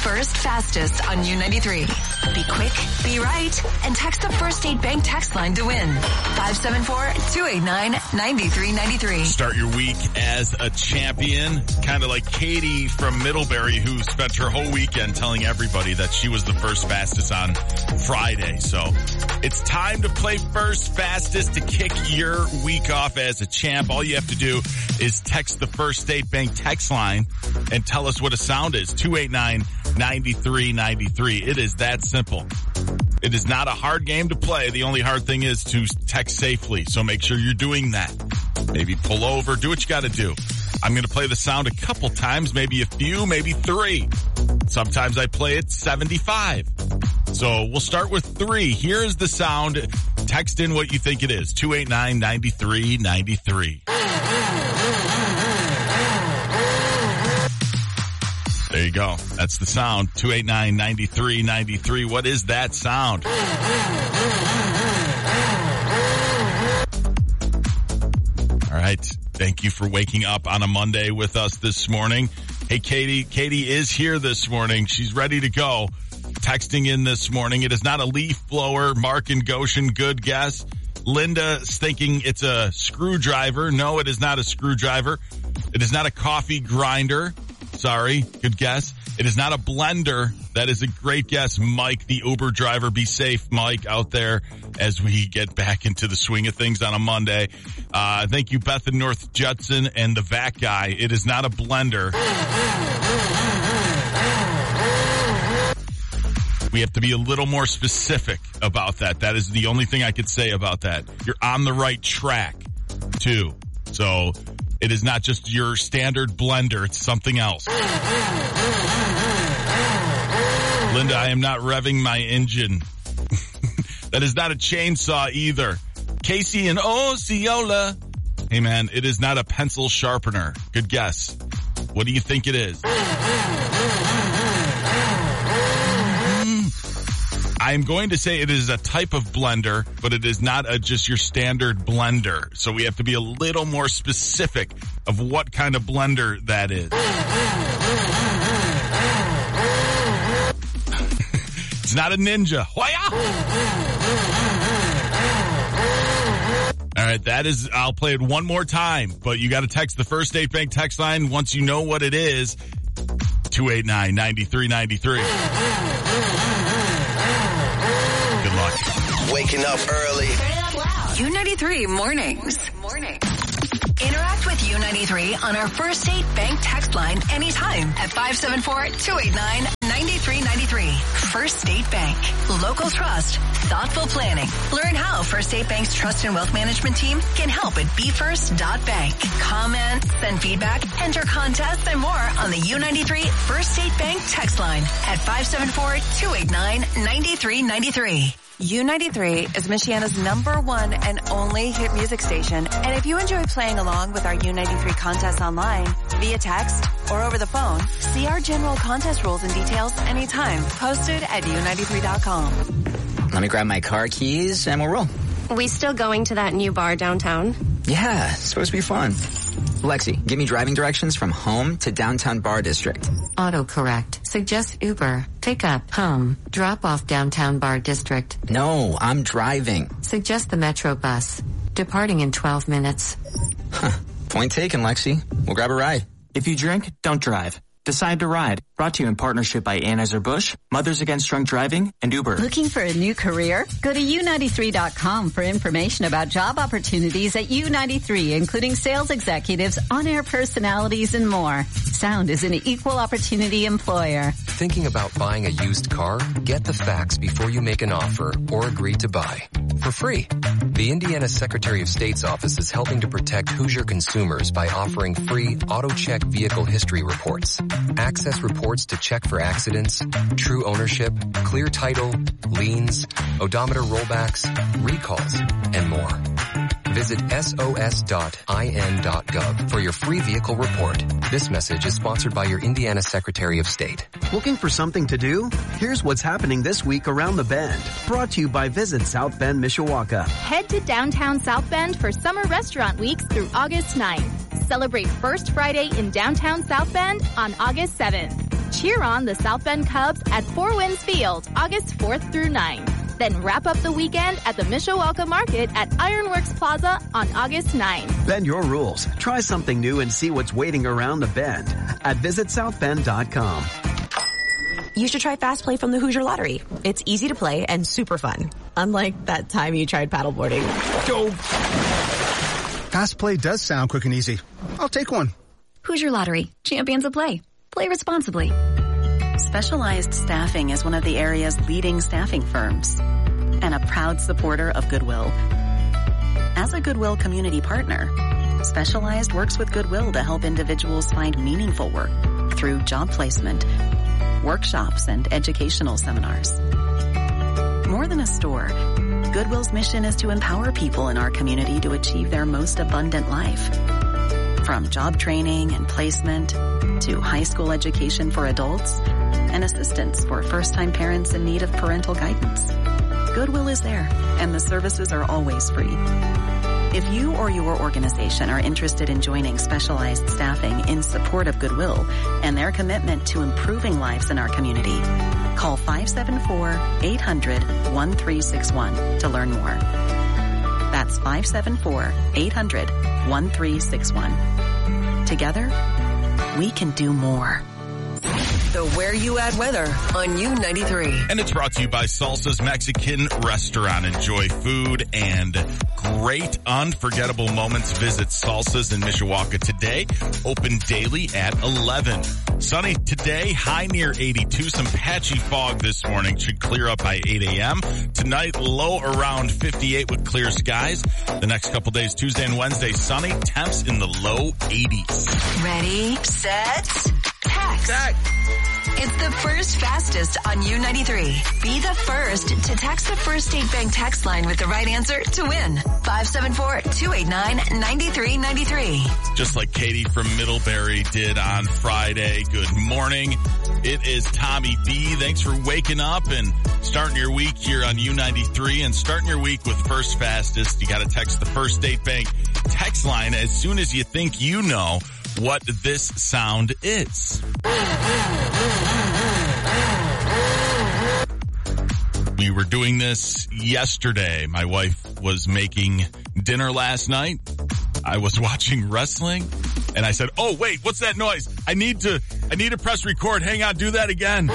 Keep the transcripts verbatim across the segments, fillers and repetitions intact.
first, fastest on U ninety-three. Be quick, be right, and text the First State Bank text line to win. five seven four, two eight nine, nine three nine three. Start your week as a champion, kind of like Katie from Middlebury, who spent her whole weekend telling everybody that she was the first fastest on Friday. So it's time to play first fastest to kick your week off as a champ. All you have to do is text the First State Bank text line and tell us what a sound is. two eight nine, nine three nine three. It is that simple. It is not a hard game to play. The only hard thing is to text safely. So make sure you're doing that. Maybe pull over, do what you got to do. I'm going to play the sound a couple times, maybe a few, maybe three. Sometimes I play it seventy-five. So we'll start with three. Here's the sound. Text in what you think it is. two eight nine, nine three nine three. There you go. That's the sound. two eight nine, nine three nine three. What is that sound? All right. Thank you for waking up on a Monday with us this morning. Hey, Katie. Katie is here this morning. She's ready to go. Texting in this morning. It is not a leaf blower. Mark and Goshen, good guess. Linda's thinking it's a screwdriver. No, it is not a screwdriver. It is not a coffee grinder. Sorry, good guess. It is not a blender. That is a great guess, Mike, the Uber driver. Be safe, Mike, out there as we get back into the swing of things on a Monday. Uh, thank you, Beth in North Judson and the vac guy. It is not a blender. We have to be a little more specific about that. That is the only thing I could say about that. You're on the right track, too. So it is not just your standard blender. It's something else. Linda, I am not revving my engine. That is not a chainsaw either. Casey and Osceola. Hey, man, it is not a pencil sharpener. Good guess. What do you think it is? I'm going to say it is a type of blender, but it is not a, just your standard blender. So we have to be a little more specific of what kind of blender that is. It's not a Ninja. All right, that is, I'll play it one more time, but you got to text the First State Bank text line once you know what it is. two eight nine, nine three nine three. Good luck. Waking up early. U ninety-three mornings. Morning. Interact with U ninety-three on our First State Bank text line anytime at five seven four, two eight nine, nine three nine three. First State Bank. Local trust. Thoughtful planning. Learn how First State Bank's trust and wealth management team can help at be first dot bank. Comment, send feedback, enter contests, and more on the U ninety-three First State Bank text line at five seven four, two eight nine, nine three nine three. U ninety-three is Michiana's number one and only hit music station. And if you enjoy playing along with our U ninety-three contests online, via text or over the phone, see our general contest rules and details anytime. Posted at U ninety-three dot com. Let me grab my car keys and we'll roll. We still going to that new bar downtown? Yeah, it's supposed to be fun. Lexi, give me driving directions from home to downtown bar district. Autocorrect. Suggest Uber. Pick up, home. Drop off downtown bar district. No, I'm driving. Suggest the Metro bus. Departing in twelve minutes. Huh. Point taken, Lexi. We'll grab a ride. If you drink, don't drive. Decide to ride. Brought to you in partnership by Anheuser-Busch, Mothers Against Drunk Driving, and Uber. Looking for a new career? Go to U ninety-three dot com for information about job opportunities at U ninety-three, including sales executives, on-air personalities, and more. Sound is an equal opportunity employer. Thinking about buying a used car? Get the facts before you make an offer or agree to buy. For free. The Indiana Secretary of State's office is helping to protect Hoosier consumers by offering free auto-check vehicle history reports. Access reports to check for accidents, true ownership, clear title, liens, odometer rollbacks, recalls, and more. Visit S O S dot I N dot gov for your free vehicle report. This message is sponsored by your Indiana Secretary of State. Looking for something to do? Here's what's happening this week around the Bend. Brought to you by Visit South Bend, Mishawaka. Head to downtown South Bend for Summer Restaurant Weeks through August ninth. Celebrate First Friday in downtown South Bend on August seventh. Cheer on the South Bend Cubs at Four Winds Field, August fourth through ninth. Then wrap up the weekend at the Mishawaka Market at Ironworks Plaza on August ninth. Bend your rules. Try something new and see what's waiting around the bend at visit south bend dot com. You should try Fast Play from the Hoosier Lottery. It's easy to play and super fun. Unlike that time you tried paddleboarding. Go! Fast Play does sound quick and easy. I'll take one. Hoosier Lottery. Champions of play. Play responsibly. Specialized Staffing is one of the area's leading staffing firms and a proud supporter of Goodwill. As a Goodwill community partner, Specialized works with Goodwill to help individuals find meaningful work through job placement, workshops, and educational seminars. More than a store, Goodwill's mission is to empower people in our community to achieve their most abundant life. From job training and placement to high school education for adults and assistance for first-time parents in need of parental guidance. Goodwill is there, and the services are always free. If you or your organization are interested in joining Specialized Staffing in support of Goodwill and their commitment to improving lives in our community, call five seven four, eight hundred, one three six one to learn more. That's five seven four, eight hundred, one three six one. Together, we can do more. The Where You At weather on U ninety-three. And it's brought to you by Salsa's Mexican Restaurant. Enjoy food and great unforgettable moments. Visit Salsa's in Mishawaka today. Open daily at eleven. Sunny today, high near eighty-two. Some patchy fog this morning. Should clear up by eight a.m. Tonight, low around fifty-eight with clear skies. The next couple days, Tuesday and Wednesday, sunny. Temps in the low eighties. Ready, set, text. Text. It's the first fastest on U ninety-three. Be the first to text the First State Bank text line with the right answer to win. five seven four, two eight nine, nine three nine three. Just like Katie from Middlebury did on Friday. Good morning. It is Tommy B. Thanks for waking up and starting your week here on U ninety-three and starting your week with First Fastest. You got to text the First State Bank text line as soon as you think you know what this sound is. We were doing this yesterday. My wife was making dinner last night. I was watching wrestling and I said, oh, wait, what's that noise? I need to, I need to press record. Hang on, do that again.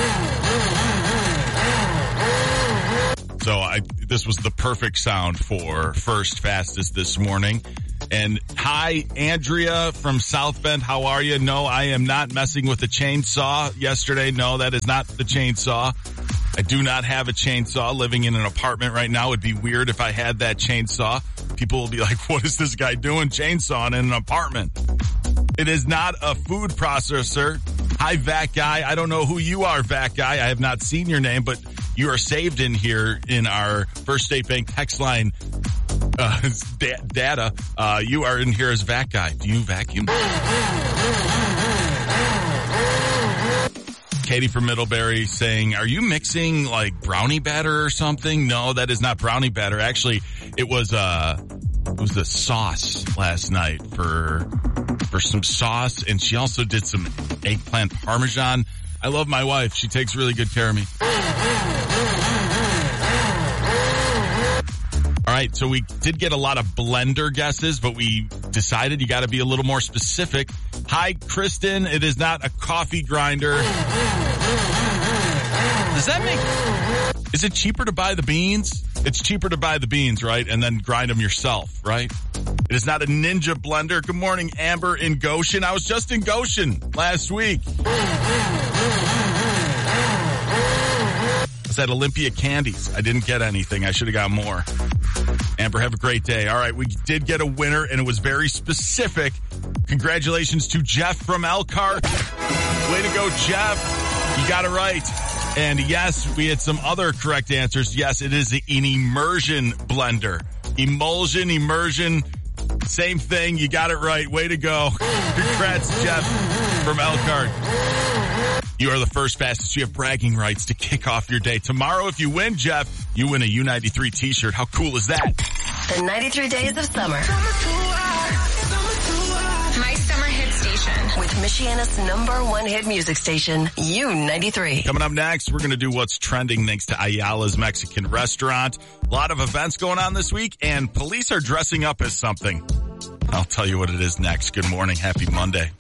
So I, this was the perfect sound for First Fastest this morning. And hi, Andrea from South Bend. How are you? No, I am not messing with the chainsaw yesterday. No, that is not the chainsaw. I do not have a chainsaw. Living in an apartment right now. It'd be weird if I had that chainsaw. People will be like, what is this guy doing chainsawing in an apartment? It is not a food processor. Hi, Vac Guy. I don't know who you are, Vac Guy. I have not seen your name, but you are saved in here in our First State Bank text line uh, data. Uh, you are in here as Vac Guy. Do you vacuum? Katie from Middlebury saying, are you mixing like brownie batter or something? No, that is not brownie batter. Actually, it was, uh, it was the sauce last night for, for some sauce. And she also did some eggplant parmesan. I love my wife. She takes really good care of me. All right. So we did get a lot of blender guesses, but we decided you got to be a little more specific. Hi, Kristen. It is not a coffee grinder. Does that make, is it cheaper to buy the beans? It's cheaper to buy the beans, right? And then grind them yourself, right? It is not a Ninja blender. Good morning, Amber in Goshen. I was just in Goshen last week. I was at Olympia Candies. I didn't get anything. I should have got more. Amber, have a great day. All right, we did get a winner, and it was very specific. Congratulations to Jeff from Elkhart. Way to go, Jeff. You got it right. And yes, we had some other correct answers. Yes, it is an immersion blender. Emulsion, immersion, same thing. You got it right. Way to go. Congrats, Jeff from Elkhart. You are the first fastest. You have bragging rights to kick off your day. Tomorrow, if you win, Jeff, you win a U ninety-three t-shirt. How cool is that? The ninety-three days of summer. My summer hit station. with Michiana's number one hit music station, U ninety-three. Coming up next, we're going to do what's trending thanks to Ayala's Mexican Restaurant. A lot of events going on this week, and police are dressing up as something. I'll tell you what it is next. Good morning. Happy Monday.